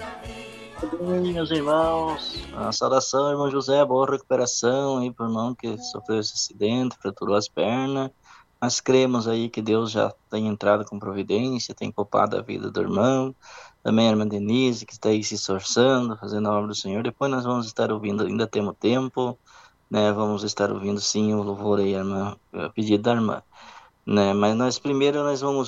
Bem, meus irmãos, a saudação, irmão José, boa recuperação aí para o irmão que sofreu esse acidente, fraturou as pernas. Nós cremos aí que Deus já tem entrado com providência, tem poupado a vida do irmão, também a irmã Denise, que está aí se esforçando, fazendo a obra do Senhor. Depois nós vamos estar ouvindo, ainda temos tempo, né? Vamos estar ouvindo sim o louvor aí, a pedido da irmã, né? Mas nós primeiro nós vamos